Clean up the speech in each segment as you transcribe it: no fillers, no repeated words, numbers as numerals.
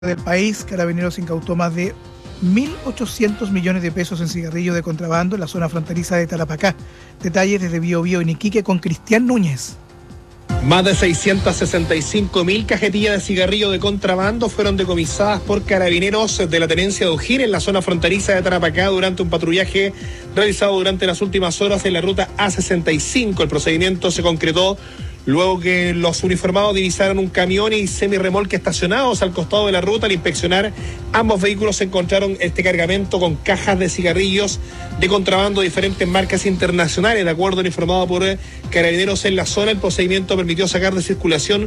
del país, Carabineros incautó más de 1.800 millones de pesos en cigarrillos de contrabando en la zona fronteriza de Tarapacá. Detalles desde Biobío en Iquique con Cristian Núñez. Más de 665.000 cajetillas de cigarrillo de contrabando fueron decomisadas por Carabineros de la Tenencia de Ujiri en la zona fronteriza de Tarapacá durante un patrullaje realizado durante las últimas horas en la ruta A65. El procedimiento se concretó luego que los uniformados divisaron un camión y semirremolque estacionados al costado de la ruta. Al inspeccionar ambos vehículos se encontraron este cargamento con cajas de cigarrillos de contrabando de diferentes marcas internacionales. De acuerdo al informado por Carabineros en la zona, el procedimiento permitió sacar de circulación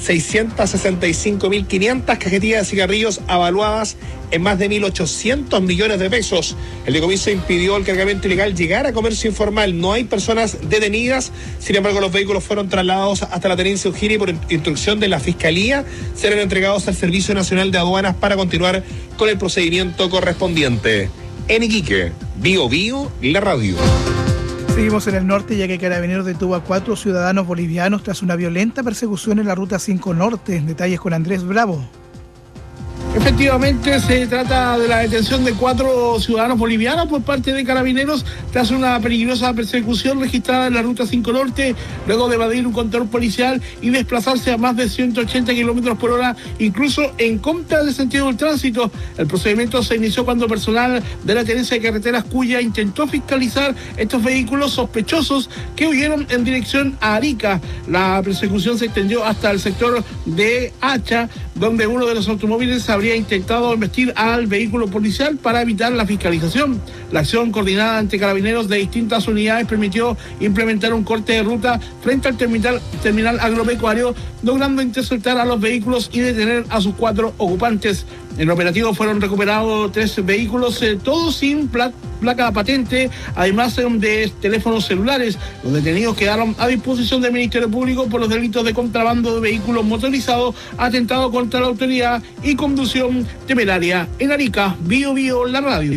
665.500 cajetillas de cigarrillos avaluadas en más de 1.800 millones de pesos. El decomiso impidió el cargamento ilegal llegar a comercio informal. No hay personas detenidas, sin embargo los vehículos fueron trasladados hasta la Tenencia Ujiri por instrucción de la Fiscalía. Serán entregados al Servicio Nacional de Aduanas para continuar con el procedimiento correspondiente. En Iquique, Biobío, la radio. Seguimos en el norte, ya que Carabineros detuvo a 4 ciudadanos bolivianos tras una violenta persecución en la Ruta 5 Norte. Detalles con Andrés Bravo. Efectivamente, se trata de la detención de 4 ciudadanos bolivianos por parte de Carabineros tras una peligrosa persecución registrada en la Ruta 5 Norte, luego de evadir un control policial y desplazarse a más de 180 kilómetros por hora, incluso en contra del sentido del tránsito. El procedimiento se inició cuando personal de la Tenencia de Carreteras Cuya intentó fiscalizar estos vehículos sospechosos que huyeron en dirección a Arica. La persecución se extendió hasta el sector de Hacha, donde uno de los automóviles habría intentado embestir al vehículo policial para evitar la fiscalización. La acción coordinada ante Carabineros de distintas unidades permitió implementar un corte de ruta frente al terminal agropecuario, logrando interceptar a los vehículos y detener a sus 4 ocupantes. En el operativo fueron recuperados 3 vehículos, todos sin placa patente, además de teléfonos celulares. Los detenidos quedaron a disposición del Ministerio Público por los delitos de contrabando de vehículos motorizados, atentado contra la autoridad y conducción temeraria. En Arica, Biobío, la radio.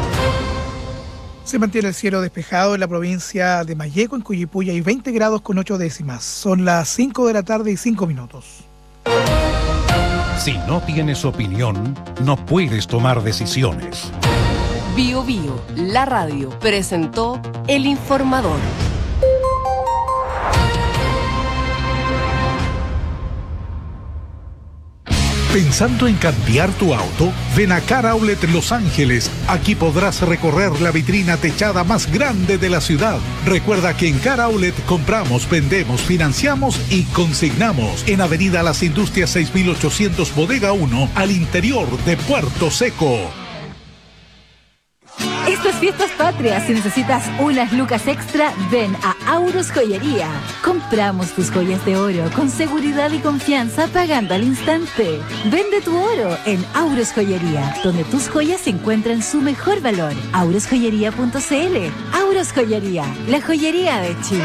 Se mantiene el cielo despejado en la provincia de Malleco, en Coyipulli hay 20 grados con 8 décimas. Son las 5 de la tarde y 5 minutos. Si no tienes opinión, no puedes tomar decisiones. Biobío, la radio, presentó El Informador. ¿Pensando en cambiar tu auto? Ven a Car Outlet Los Ángeles. Aquí podrás recorrer la vitrina techada más grande de la ciudad. Recuerda que en Car Outlet compramos, vendemos, financiamos y consignamos. En Avenida Las Industrias 6800 Bodega 1, al interior de Puerto Seco. Estas fiestas patrias, si necesitas unas lucas extra, ven a Auros Joyería. Compramos tus joyas de oro con seguridad y confianza pagando al instante. Vende tu oro en Auros Joyería, donde tus joyas encuentran su mejor valor. aurosjoyería.cl. Auros Joyería, la joyería de Chile.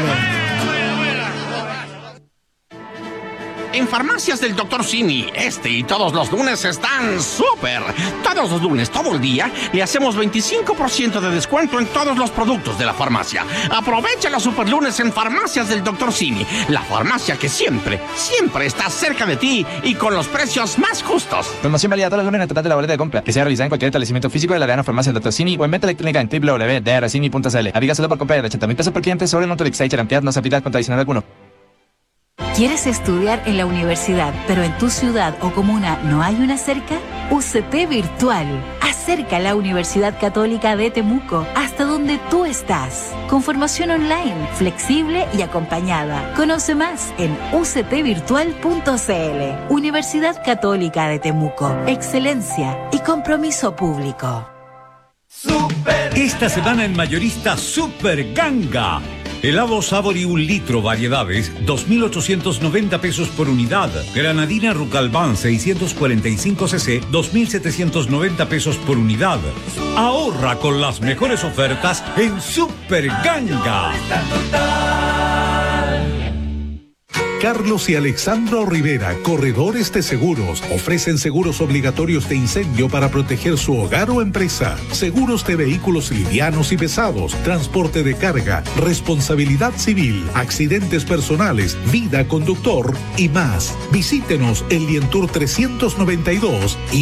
En Farmacias del Dr. Simi, y todos los lunes están súper. Todos los lunes, todo el día, le hacemos 25% de descuento en todos los productos de la farmacia. Aprovecha los super lunes en Farmacias del Dr. Simi, la farmacia que siempre está cerca de ti y con los precios más justos. Promoción válida todos los lunes en el total de la boleta de compra, que sea realizada en cualquier establecimiento físico de la cadena Farmacias del Dr. Simi o en venta electrónica en www.drcimi.cl. Aplica solo por compra de 80.000 pesos por cliente sobre el monto de Excite cantidad no se aplica con adicional alguno. ¿Quieres estudiar en la universidad, pero en tu ciudad o comuna no hay una cerca? UCT Virtual. Acerca la Universidad Católica de Temuco hasta donde tú estás. Con formación online, flexible y acompañada. Conoce más en uctvirtual.cl. Universidad Católica de Temuco. Excelencia y compromiso público. Esta semana en Mayorista Super Ganga. Helado Sabori 1 litro, variedades, 2.890 pesos por unidad. Granadina Rucalbán 645 cc, 2.790 pesos por unidad. Ahorra con las mejores ofertas en Super Ganga. Carlos y Alexandro Rivera, corredores de seguros, ofrecen seguros obligatorios de incendio para proteger su hogar o empresa, seguros de vehículos livianos y pesados, transporte de carga, responsabilidad civil, accidentes personales, vida conductor y más. Visítenos en Lientour 392 y